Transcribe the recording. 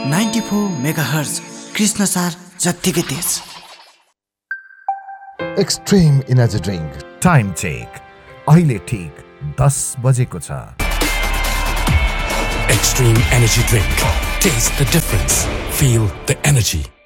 94 megahertz Krishna सार जत्तिकै तेज। Extreme energy drink time check अहिले ठीक 10 बजेको छ। Extreme Energy Drink. Taste the difference. Feel the energy.